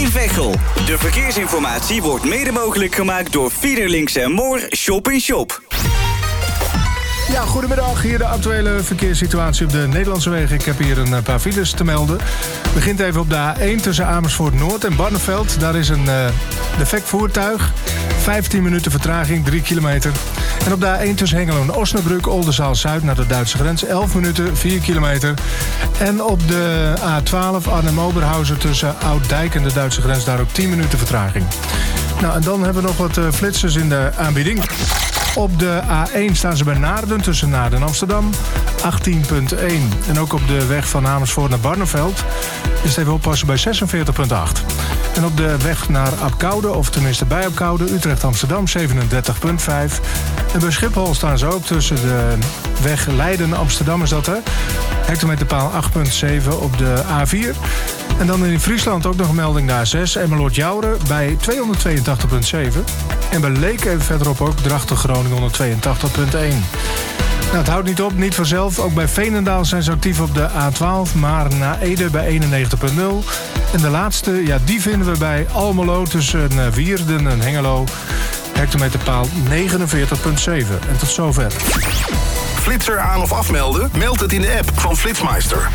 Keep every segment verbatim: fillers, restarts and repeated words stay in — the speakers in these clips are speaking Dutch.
in Veghel. De verkeersinformatie wordt mede mogelijk gemaakt door Fiederlinks en Moor Shop in Shop. Ja, goedemiddag. Hier de actuele verkeerssituatie op de Nederlandse wegen. Ik heb hier een paar files te melden. Het begint even op de A één tussen Amersfoort Noord en Barneveld. Daar is een uh, defect voertuig. vijftien minuten vertraging, drie kilometer. En op de A één tussen Hengelo en Osnabrück, Oldenzaal-Zuid naar de Duitse grens. elf minuten, vier kilometer. En op de A twaalf Arnhem-Oberhausen tussen Ouddijk en de Duitse grens. Daar ook tien minuten vertraging. Nou, en dan hebben we nog wat uh, flitsers in de aanbieding. Op de A één staan ze bij Naarden, tussen Naarden en Amsterdam, achttien komma één. En ook op de weg van Amersfoort naar Barneveld is het even oppassen bij zesenveertig komma acht. En op de weg naar Apkoude, of tenminste bij Apkoude, Utrecht-Amsterdam, zevenendertig komma vijf. En bij Schiphol staan ze ook tussen de weg Leiden-Amsterdam, is dat hè? Hectometerpaal acht komma zeven op de A vier. En dan in Friesland ook nog een melding de A zes, Emmeloord-Jouren bij tweehonderdtweeëntachtig komma zeven. En bij Leek even verderop ook Drachten-Groningen honderdtweeëntachtig komma één. Nou, het houdt niet op, niet vanzelf. Ook bij Veenendaal zijn ze actief op de A twaalf, maar na Ede bij eenennegentig komma nul. En de laatste, ja, die vinden we bij Almelo tussen Wierden en Hengelo. Hectometerpaal negenenveertig komma zeven. En tot zover. Flitser aan of afmelden? Meld het in de app van Flitsmeister.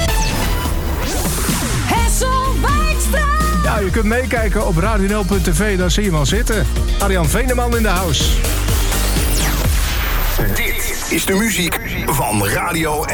Ja, je kunt meekijken op radio nl punt t v, daar zie je hem al zitten. Arjan Veeneman in de house. Dit is de muziek van Radio